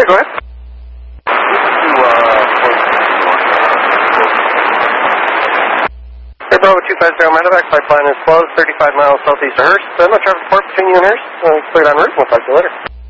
Yeah, go ahead. Hey, Bravo 250, Medevac pipeline is closed, 35 miles southeast of Hearst. No traffic report between you and Hearst. Cleared en route. We'll talk to you later.